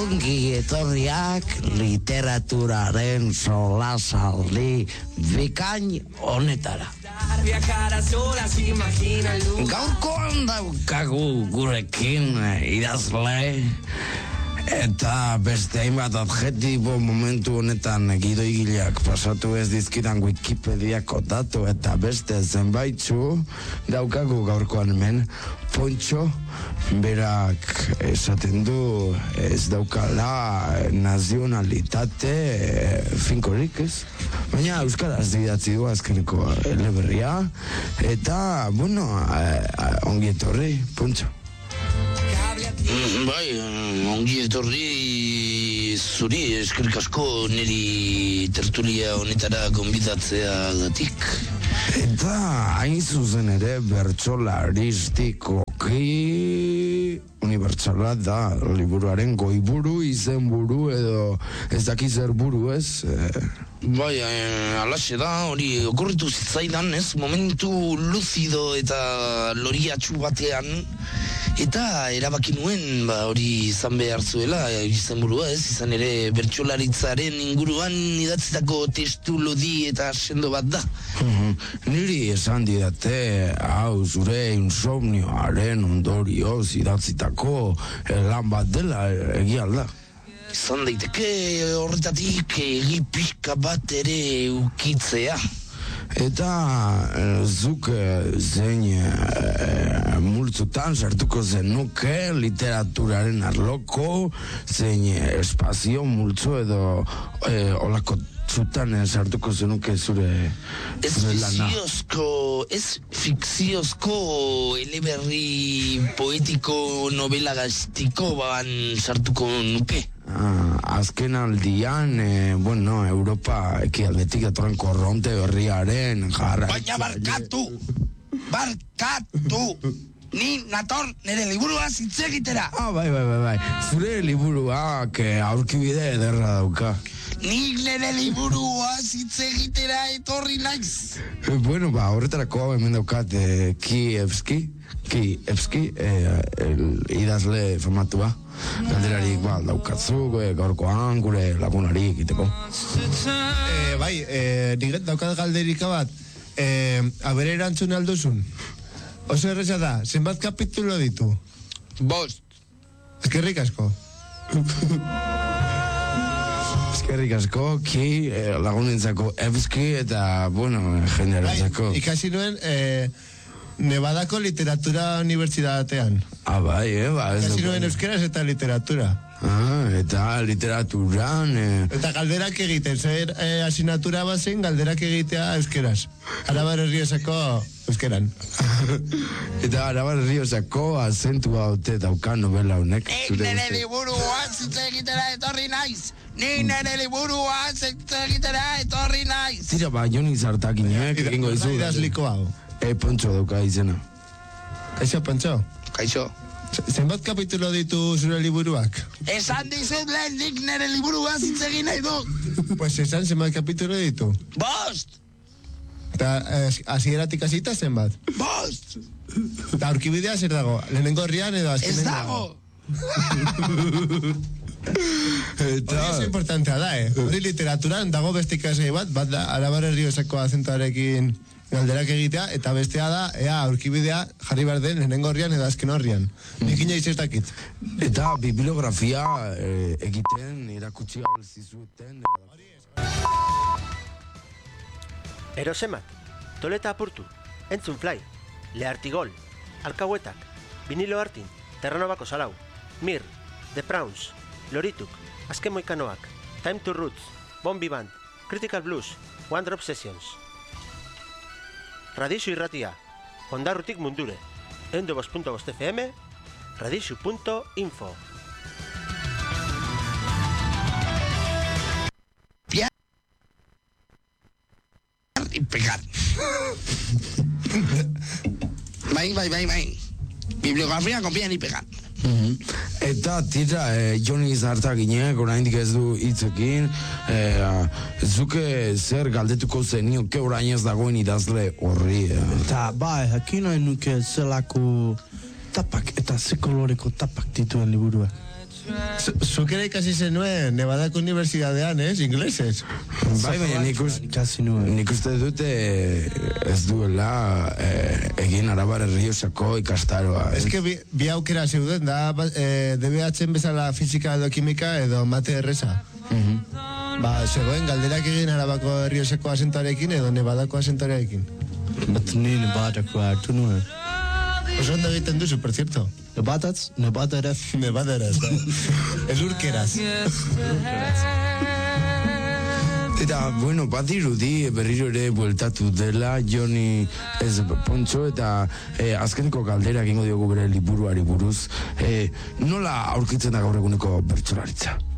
Ongi etorriak literaturaren solasaldi bikain honetara. Gaurkoan daukagu gurekin idazle eta beste hainbat adjetibo momentu honetan gidoigileak pasatu ez dizkidan Wikipediako datu eta beste zenbaitzu daukagu gaurkoan hemen. Pontxo berak esaten du ez daukala nazionalitate finkorik, ez? Baina euskaraz idatzi du azkeneko eleberria eta, bueno, ongi etorri, Pontxo. Bai, ongi etorri zuri, eskerrik asko niri tertulia honetara gonbidatzea gatik. Eta hain zuzen ere bertsolaristikoki unibertsala da liburuaren goiburu, izenburu edo ez dakiz erburu, ez? Bai, alaxe da, hori okurritu zitzaidan, ez? Momentu luzido eta loriatxu batean, eta erabaki nuen, hori izan behar zuela, izenburua, ez? Izan ere bertsolaritzaren inguruan idatzitako testu lodi eta sendo bat da. Niri esan didate, hau zure insomnioaren ondorioz idatzitako lan bat dela, egia alda. Izan daiteke horretatik egi pixka bat ere ukitzea. Eta zuk zein multzutan sartuko zenuke literaturaren arloko, zein espazio multzo edo olako zutan sartuko zenuke zure lana. Ez fikziozko eleberri poetiko novela gaztiko ban sartuko nuke. Azken aldian, bueno, Europa ekialdetik datorren korronte berriaren jarra. Baina barkatu! Ni nator nire liburua zitzegitera. Bai. Zure liburuak aurkibide ederra dauka. Nik nire liburua zitzegitera etorri naiz. Bueno, horretarako hemen daukat Kievski, idazle formatua. Galderarik daukatzu, gaurkoan, gure lagunari egiteko. Bai, niret daukat galderika bat, abere erantzun alduzun. Oso erreza da, zenbat kapitulo ditu? 5. Eskerrik asko. Eskerrik asko, ki lagunentzako Evski eta, bueno, generentzako. Ikasi nuen, Nevadako literatura unibertsitatean. Bai, Ikasi nuen euskeraz eta literatura. Eta literaturan... Eta galderak egiten, zer asignatura bazen galderak egitea euskeraz. Arabar Errioxako euskeran. Eta Arabar Errioxako azentua haute daukan novela honek. Nik nire liburua zitzegitera etorri naiz! Tira, Joni Zartakinek egingo dizu. Idazliko hau. Pontxo dauka izena. Kaixo, Pontxo? Kaixo. Zenbat kapitulo ditu zure liburuak? Esan dizut lehen nik nire liburua zitzegin nahi du. Pues esan zenbat kapitulo ditu? 5! Eta hasieratik hasita zenbat? 5! Eta aurkibidea zer dago? Lehenengo herrian edo azkenen ez dago? Hori oso importantea da, Hori literaturan dago beste ikasgai bat da Arabar Errioxako azentuarekin galderak egitea, eta bestea da, aurkibidea jarri behar den lehenengo horrian edo azken horrian. Nik inoiz ez dakit. Eta bibliografia egiten irakutsi zizuten. Erosemak, Toleta Apurtu, Entzun Fly, Leartigol, Alkahuetak, Vinilo Artin, Terranobako Salau, Mir, The Prawns, Lorituk, Azken Moikanoak, Time to Roots, Bombi Band, Critical Blues, One Drop Sessions. Radixu irratia, Ondarrutik mundure, 102.5 FM, radixu.info. Y pegar. Bai. Bibliografia copiar y pegar. Eta tira, Joni Zartakinek oraindik ez du hitzekin, zuke zer galdetuko zenioke orain ez dagoen idazle horri. Eta jakin nahi nuke zelako tapak eta ze koloreko tapak dituen liburuak. Zuk ere ikasi zenuen Nevadako Unibertsitatean, inglesez? Bai, baina nik uste dute ez duela egin Arabar Errioxako ikastaroa. Ez que bi aukera zeuden da, DBH-en bezala fizika edo kimika edo mate erreza. Zegoen galderak egin Arabako Errioxako asentoarekin edo Nevadako asentoarekin. Bat ni Nevadako hartu nuen. Oso ondo egiten duzu, por cierto. Nevadaraz. Nevadaraz, bai. Elurkeraz. Eta, bueno, bat irudi berriro ere bueltatu dela Joni ez Pontxo eta azkeneko galdera egingo diogu bere liburuari buruz. Nola aurkitzen da gaur eguneko bertsolaritza?